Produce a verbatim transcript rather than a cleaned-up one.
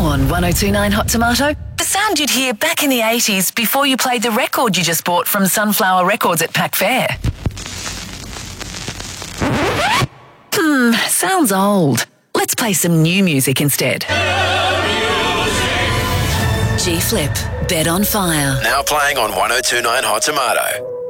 Now on one oh two point nine Hot Tomato, the sound you'd hear back in the eighties before you played the record you just bought from Sunflower Records at Pack Fair. Hmm, sounds old. Let's play some new music instead. G-Flip, Bed on Fire. Now playing on one oh two point nine Hot Tomato.